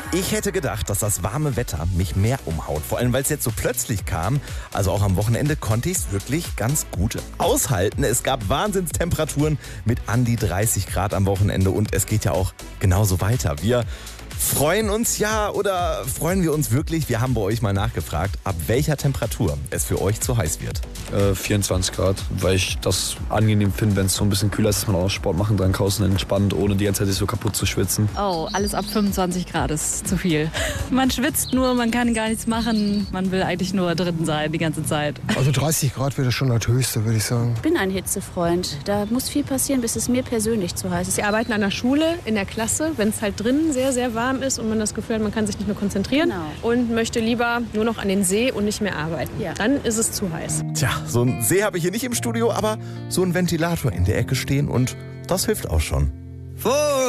Ich hätte gedacht, dass das warme Wetter mich mehr umhaut. Vor allem, weil es jetzt so plötzlich kam. Also auch am Wochenende konnte ich es wirklich ganz gut aushalten. Es gab Wahnsinnstemperaturen mit an die 30 Grad am Wochenende. Und es geht ja auch genauso weiter. Wir freuen uns ja, oder freuen wir uns wirklich? Wir haben bei euch mal nachgefragt, ab welcher Temperatur es für euch zu heiß wird. 24 Grad, weil ich das angenehm finde, wenn es so ein bisschen kühler ist, dass man auch Sport machen kann, draußen entspannt, ohne die ganze Zeit sich so kaputt zu schwitzen. Oh, alles ab 25 Grad ist zu viel. Man schwitzt nur, man kann gar nichts machen. Man will eigentlich nur drin sein die ganze Zeit. Also 30 Grad wäre schon das Höchste, würde ich sagen. Ich bin ein Hitzefreund. Da muss viel passieren, bis es mir persönlich zu heiß ist. Wir arbeiten an der Schule, in der Klasse, wenn es halt drinnen sehr, sehr warm ist und man das Gefühl hat, man kann sich nicht mehr konzentrieren und möchte lieber nur noch an den See und nicht mehr arbeiten. Ja. Dann ist es zu heiß. Tja, so einen See habe ich hier nicht im Studio, aber so einen Ventilator in der Ecke stehen und das hilft auch schon.